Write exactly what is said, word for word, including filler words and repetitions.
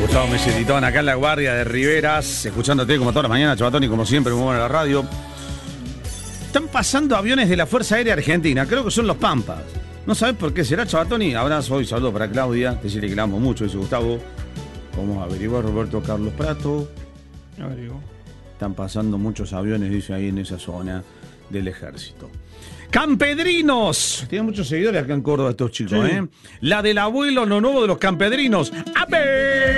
Gustavo Melletitón, acá en la guardia de Riveras, escuchándote como toda la mañana, Chabatoni, como siempre, muy buena la radio. Están pasando aviones de la Fuerza Aérea Argentina, creo que son los Pampas. ¿No sabes por qué será, Chabatoni? Abrazo y saludo para Claudia, decirle que la amo mucho, dice Gustavo. Vamos a averiguar, Roberto Carlos Prato. Averiguo. Están pasando muchos aviones, dice ahí en esa zona del ejército. ¡Campedrinos! Tienen muchos seguidores acá en Córdoba estos chicos, sí. ¿eh? La del abuelo, lo nuevo de los campedrinos. ¡A ver!